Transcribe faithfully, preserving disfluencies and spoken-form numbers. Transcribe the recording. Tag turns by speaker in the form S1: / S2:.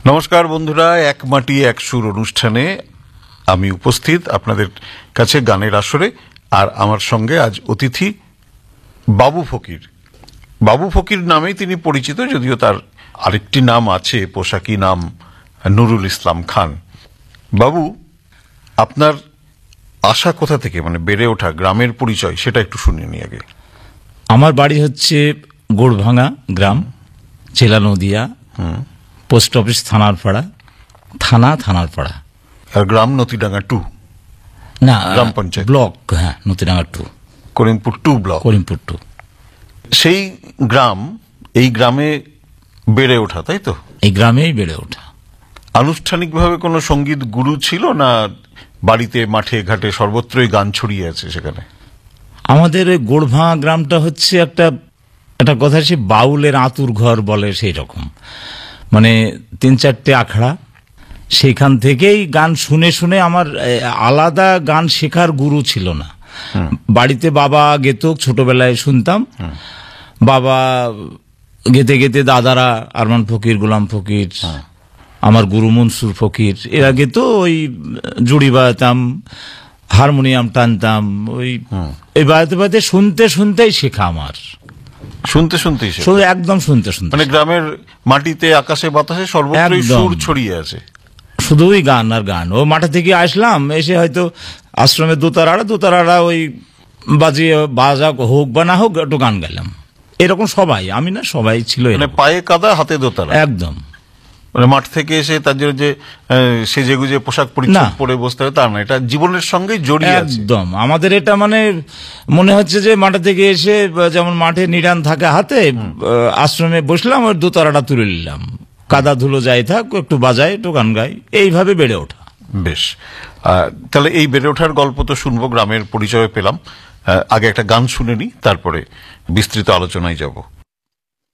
S1: নমস্কার বন্ধুরা, এক মাটি এক সুর অনুষ্ঠানে আমি উপস্থিত আপনাদের কাছে গানের আসরে। আর আমার সঙ্গে আজ অতিথি বাবু ফকির। বাবু ফকির নামেই তিনি পরিচিত, যদিও তার আরেকটি নাম আছে, পোশাকি নাম নুরুল ইসলাম খান। বাবু, আপনার আশা কোথা থেকে, মানে বেড়ে ওঠা গ্রামের পরিচয়, সেটা একটু শুনিয়ে নিই আগে।
S2: আমার বাড়ি হচ্ছে গোড়ভাঙা গ্রাম, জেলা নদিয়া, পোস্ট অফিস থানার পাড়া, থানা থানার পাড়া।
S1: আর গ্রাম নতিডাঙ্গা টু,
S2: না
S1: গ্রাম পঞ্চায়েত
S2: ব্লক, হ্যাঁ Natidanga two,
S1: Karimpur two block,
S2: Karimpur two.
S1: সেই গ্রাম, এই গ্রামে বেড়ে ওঠা, তাই তো?
S2: এই গ্রামেই বেড়ে ওঠা।
S1: আনুষ্ঠানিকভাবে কোনো সঙ্গীত গুরু ছিল না? বাড়িতে মাঠে ঘাটে সর্বত্রই গান ছড়িয়ে আছে সেখানে?
S2: আমাদের ওই গোড়ভাঙা গ্রামটা হচ্ছে একটা একটা কথা, সে বাউলের আতুর ঘর বলে, সেই রকম। মানে তিন চারটে আখড়া, সেইখান থেকেই গান শুনে শুনে আমার আলাদা গান শেখার গুরু ছিল না। বাড়িতে বাবা গেত, ছোটবেলায় শুনতাম। বাবা গেতে গেতে দাদারা আরমান ফকির, গোলাম ফকির, আমার গুরু মনসুর ফকির, এরা গেত, ওই জুড়ি বাজাতাম, হারমোনিয়াম টানতাম, ওই এই বাজাতে বাজাতে শুনতে শুনতেই শেখা আমার।
S1: শুনতে শুনতেই
S2: শুধু একদম শুনতে শুনতে,
S1: মানে গ্রামের মাটিতে আকাশে বাতাসে সর্বত্রই সুর ছড়িয়ে আছে,
S2: শুধুই গান আর গান। ও মাঠে থেকে আসলাম, এসে হয়তো আশ্রমে দোতারাড়া দোতারাড়া ওই বাজিয়ে, বাজা হোক বা না হোক, একটু গান গাইলাম। এরকম সবাই, আমি না, সবাই ছিল।
S1: মানে পায়ে কাদা হাতে দোতারা,
S2: একদম।
S1: মানে মাঠ থেকে এসে তার জন্য যে সেজে গুজে পোশাক পরিচ্ছদ পরে বসতে হবে তা না, এটা জীবনের সঙ্গে জড়িয়ে আছে
S2: একদম। আমাদের এটা মানে মনে হচ্ছে যে মাঠে থেকে এসে, যেমন মাঠে নিড়ান থাকে হাতে, আশ্রমে বসলাম, ওর দোতারাটা তুলে নিলাম, কাদা ধুলো যাই থাক, একটু বাজাই, একটু গান গাই, এইভাবে বেড়ে ওঠা।
S1: বেশ, তাহলে এই বেড়ে ওঠার গল্প তো শুনবো, গ্রামের পরিচয় পেলাম। আগে একটা গান শুনে নি, তারপরে বিস্তৃত আলোচনায় যাব।